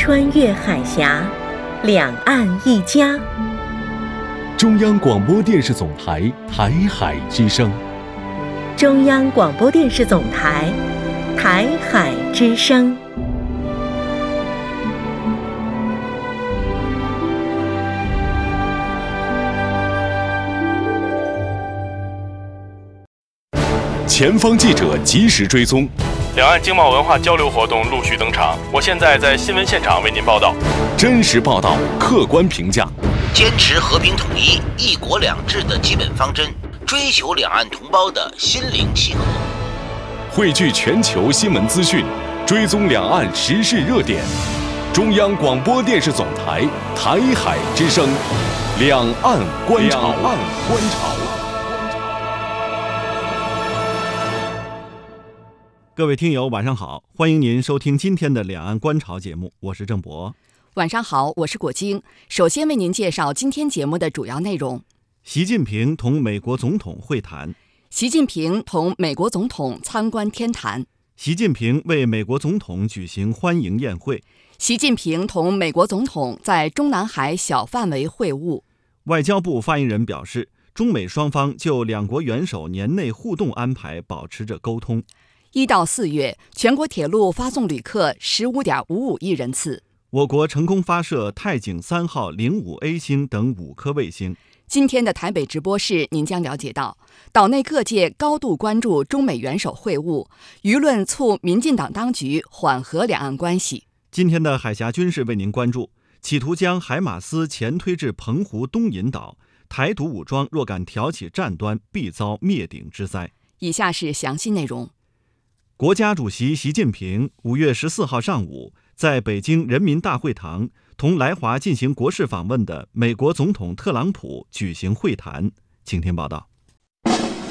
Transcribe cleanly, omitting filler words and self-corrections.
穿越海峡，两岸一家。 中央广播电视总台台海之声。 中央广播电视总台台海之声。 前方记者及时追踪， 两岸经贸文化交流活动陆续登场。我现在在新闻现场为您报道， 真实报道，客观评价， 坚持和平统一、一国两制的基本方针，追求两岸同胞的心灵契合， 汇聚全球新闻资讯，追踪两岸时事热点。中央广播电视总台台海之声，两岸观察。 各位听友晚上好，欢迎您收听今天的两岸观潮节目，我是郑博。 晚上好，我是果晶。首先为您介绍今天节目的主要内容。 习近平同美国总统会谈。 习近平同美国总统参观天坛。 习近平为美国总统举行欢迎宴会。 习近平同美国总统在中南海小范围会晤。 外交部发言人表示，中美双方就两国元首年内互动安排保持着沟通。 1到4月，全国铁路发送旅客15.55亿人次。 我国成功发射太景3号05A 星等5颗卫星。 今天的台北直播室，您将了解到，岛内各界高度关注中美元首会晤，舆论促民进党当局缓和两岸关系。 今天的海峡军事为您关注，企图将海马斯前推至澎湖东引岛，台独武装若敢挑起战端，必遭灭顶之灾。 以下是详细内容。 国家主席习近平5月14号上午在北京人民大会堂同来华进行国事访问的美国总统特朗普举行会谈。请听报道。